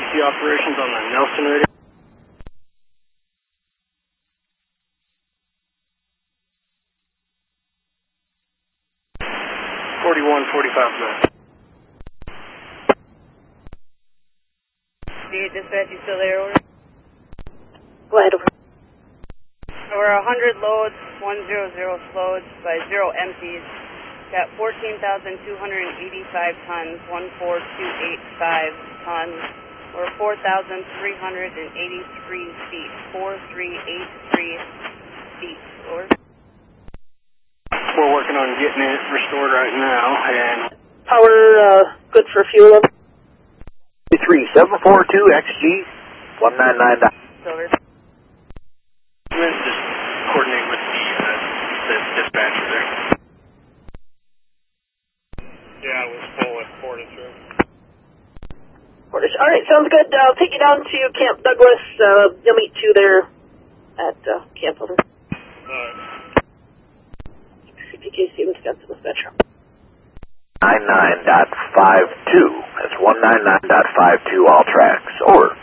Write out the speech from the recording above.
emergency operations on the Nelson radio. Dispatch, you still there? Over. Go ahead, over. We're 100 loads, 100 loads by 0 empties. Got 14,285 tons, 14285 tons. We're 4,383 feet, 4383 feet. Over. We're working on getting it restored right now, and Power, good for fuel. 3742XG 199. Silver. just coordinate with the dispatcher there. Yeah, it was full at Portage. All right, sounds good. I'll take you down to Camp Douglas. You'll meet you there at Camp over. CPK Stevens, Wisconsin dispatcher. 99.52. That's 199.52 all tracks. Over.